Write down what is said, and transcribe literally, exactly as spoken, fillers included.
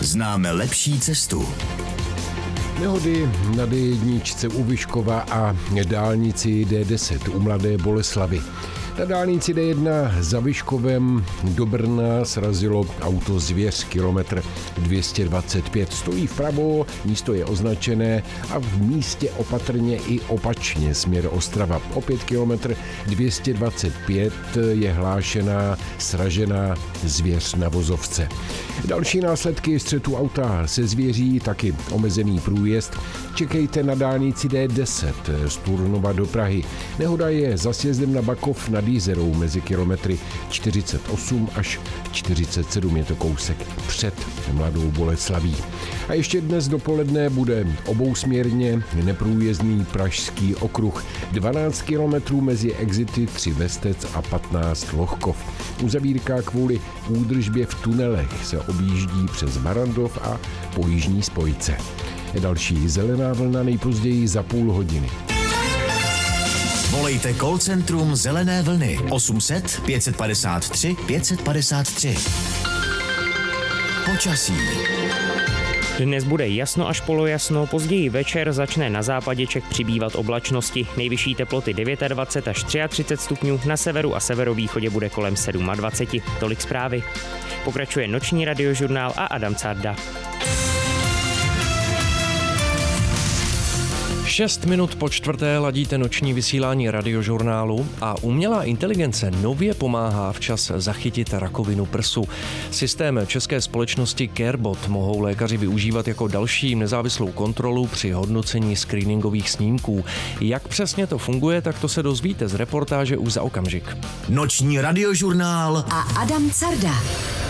Známe lepší cestu. Nehody na dé jedna u Vyškova a dálnici dé deset u Mladé Boleslavi. Na dálnici dé jedna za Vyškovem do Brna srazilo auto Zvěř, kilometr dvě stě dvacet pět. Stojí vpravo, místo je označené a v místě opatrně i opačně směr Ostrava. Opět kilometr dvě stě dvacet pět je hlášená sražená Zvěř na vozovce. Další následky střetu auta se zvěří, taky omezený průjezd. Čekejte na dálnici dé deset z Turnova do Prahy. Nehoda je za sjezdem na Bakov nad Jízerou mezi kilometry čtyřicet osm až čtyřicet sedm, je to kousek před Mladou Boleslaví. A ještě dnes dopoledne bude obousměrně neprůjezdný Pražský okruh. dvanáct kilometrů mezi exity tři Bestec a patnáct Lohkov. Uzavírka kvůli údržbě v tunelech se objíždí přes Barrandov a po jižní spojce. Další zelená vlna nejpozději za půl hodiny. Volejte call centrum Zelené vlny osm set pět padesát tři pět padesát tři. Počasí. Dnes bude jasno až polojasno, později večer začne na západě Čech přibývat oblačnosti. Nejvyšší teploty dvacet devět až třicet tři stupňů, na severu a severovýchodě bude kolem dvacet sedm. Tolik zprávy. Pokračuje noční radiožurnál a Adam Carda. Šest minut po čtvrté ladíte noční vysílání radiožurnálu a umělá inteligence nově pomáhá včas zachytit rakovinu prsu. Systém české společnosti CareBot mohou lékaři využívat jako další nezávislou kontrolu při hodnocení screeningových snímků. Jak přesně to funguje, tak to se dozvíte z reportáže už za okamžik. Noční radiožurnál a Adam Carda.